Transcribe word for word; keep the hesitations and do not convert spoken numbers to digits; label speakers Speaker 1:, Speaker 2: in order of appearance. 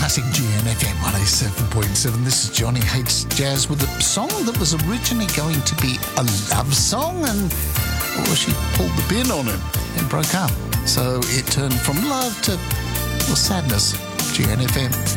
Speaker 1: Classic G N F M one oh seven point seven. This is Johnny Hates Jazz with a song that was originally going to be a love song, and well, she pulled the pin on it and broke up. So it turned from love to, well, sadness. G N F M.